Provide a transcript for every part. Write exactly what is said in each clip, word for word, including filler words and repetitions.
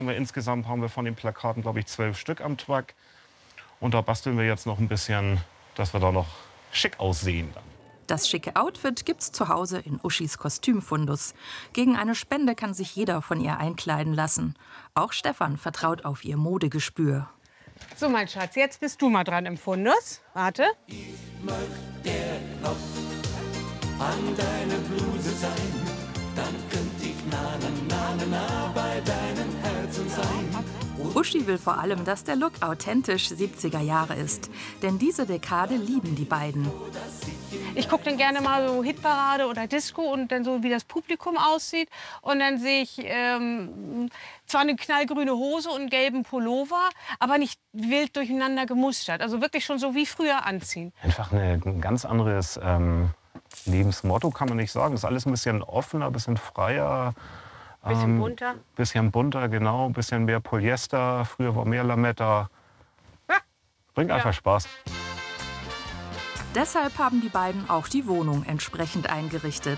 Insgesamt haben wir von den Plakaten, glaube ich, zwölf Stück am Truck. Und da basteln wir jetzt noch ein bisschen, dass wir da noch schick aussehen. Das schicke Outfit gibt's zu Hause in Uschis Kostümfundus. Gegen eine Spende kann sich jeder von ihr einkleiden lassen. Auch Stefan vertraut auf ihr Modegespür. So, mein Schatz, jetzt bist du mal dran im Fundus. Warte. Ich möchte der Knopf an deine Bluse sein, dann könnte ich na, na, na, na, bei deinem Herzen sein. Uschi will vor allem, dass der Look authentisch siebziger Jahre ist. Denn diese Dekade lieben die beiden. Ich gucke dann gerne mal so Hitparade oder Disco und dann so, wie das Publikum aussieht. Und dann sehe ich ähm, zwar eine knallgrüne Hose und einen gelben Pullover, aber nicht wild durcheinander gemustert. Also wirklich schon so wie früher anziehen. Einfach eine, ein ganz anderes ähm, Lebensmotto, kann man nicht sagen. Es ist alles ein bisschen offener, ein bisschen freier. Bisschen ähm, bunter. Bisschen bunter, genau. Ein bisschen mehr Polyester. Früher war mehr Lametta. Ja. Bringt Ja. einfach Spaß. Deshalb haben die beiden auch die Wohnung entsprechend eingerichtet.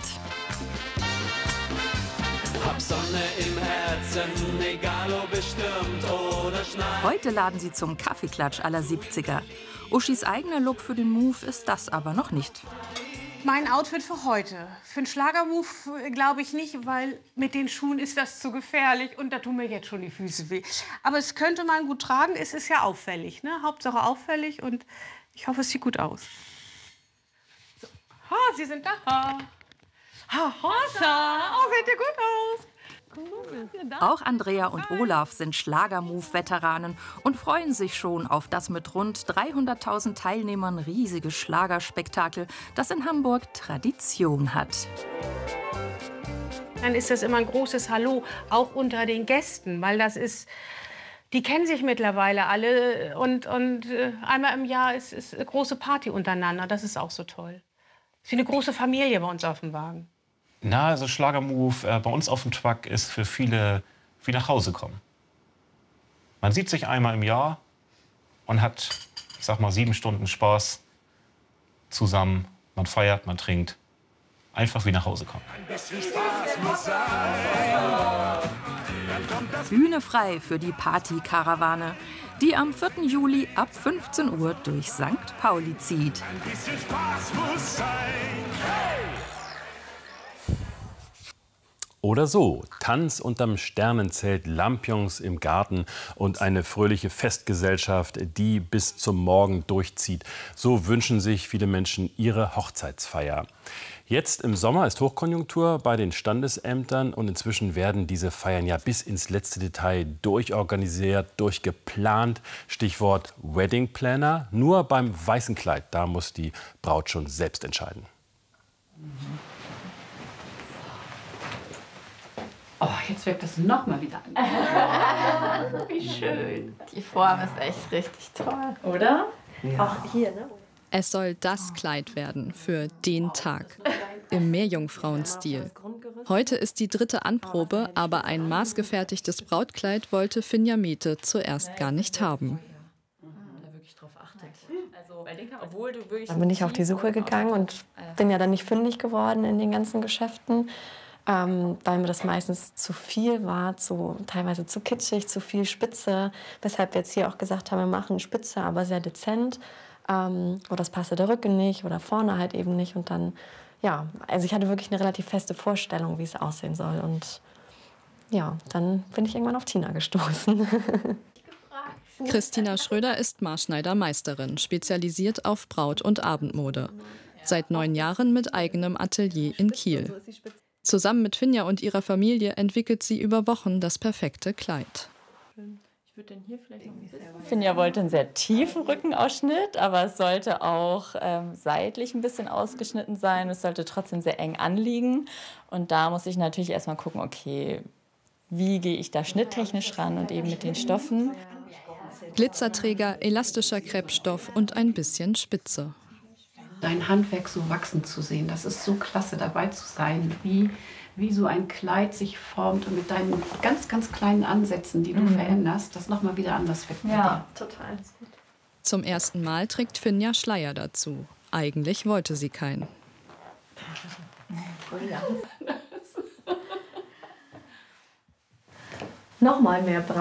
Hab Sonne im Herzen, egal ob es stürmt oder schneit. Heute laden sie zum Kaffeeklatsch aller siebziger. Uschis eigener Look für den Move ist das aber noch nicht. Mein Outfit für heute. Für einen Schlagermove glaube ich nicht, weil mit den Schuhen ist das zu gefährlich und da tun mir jetzt schon die Füße weh. Aber es könnte man gut tragen, es ist ja auffällig. Ne? Hauptsache auffällig und ich hoffe, es sieht gut aus. So. Ha, Sie sind da. Ha, ha, Hossa. Oh, seht ihr gut aus. Auch Andrea und Olaf sind Schlagermove-Veteranen und freuen sich schon auf das mit rund dreihunderttausend Teilnehmern riesige Schlagerspektakel, das in Hamburg Tradition hat. Dann ist das immer ein großes Hallo, auch unter den Gästen, weil das ist, die kennen sich mittlerweile alle und, und äh, einmal im Jahr ist, ist eine große Party untereinander, das ist auch so toll. Es ist wie eine große Familie bei uns auf dem Wagen. Na, also Schlagermove äh, bei uns auf dem Truck ist für viele wie nach Hause kommen. Man sieht sich einmal im Jahr und hat, ich sag mal, sieben Stunden Spaß zusammen. Man feiert, man trinkt. Einfach wie nach Hause kommen. Ein bisschen Spaß muss sein. Bühne frei für die Partykarawane, die am vierten Juli ab fünfzehn Uhr durch Sankt Pauli zieht. Ein bisschen Spaß muss sein. Oder so, Tanz unterm Sternenzelt, Lampions im Garten und eine fröhliche Festgesellschaft, die bis zum Morgen durchzieht. So wünschen sich viele Menschen ihre Hochzeitsfeier. Jetzt im Sommer ist Hochkonjunktur bei den Standesämtern und inzwischen werden diese Feiern ja bis ins letzte Detail durchorganisiert, durchgeplant. Stichwort Wedding Planner. Nur beim weißen Kleid, da muss die Braut schon selbst entscheiden. Oh, jetzt wirkt das noch mal wieder an. Wie schön. Die Form ist echt richtig toll. Oder? Auch hier, ne? Es soll das Kleid werden für den Tag. Im Meerjungfrauenstil. Heute ist die dritte Anprobe, aber ein maßgefertigtes Brautkleid wollte Finja Mete zuerst gar nicht haben. Dann bin ich auf die Suche gegangen und bin ja dann nicht fündig geworden in den ganzen Geschäften. Ähm, weil mir das meistens zu viel war, zu, teilweise zu kitschig, zu viel Spitze. Weshalb wir jetzt hier auch gesagt haben, wir machen Spitze, aber sehr dezent. Ähm, oder das passte der Rücken nicht oder vorne halt eben nicht. Und dann, ja, also ich hatte wirklich eine relativ feste Vorstellung, wie es aussehen soll. Und ja, dann bin ich irgendwann auf Tina gestoßen. Christina Schröder ist Maßschneidermeisterin, spezialisiert auf Braut- und Abendmode. Seit neun Jahren mit eigenem Atelier in Kiel. Zusammen mit Finja und ihrer Familie entwickelt sie über Wochen das perfekte Kleid. Finja wollte einen sehr tiefen Rückenausschnitt, aber es sollte auch ähm, seitlich ein bisschen ausgeschnitten sein. Es sollte trotzdem sehr eng anliegen. Und da muss ich natürlich erstmal gucken, okay, wie gehe ich da schnitttechnisch ran und eben mit den Stoffen. Glitzerträger, elastischer Kreppstoff und ein bisschen Spitze. Dein Handwerk so wachsen zu sehen, das ist so klasse, dabei zu sein, wie, wie so ein Kleid sich formt und mit deinen ganz, ganz kleinen Ansätzen, die du mhm. veränderst, das nochmal wieder anders wird. Ja, total. Zum ersten Mal trägt Finja Schleier dazu. Eigentlich wollte sie keinen. Nochmal mehr Braun.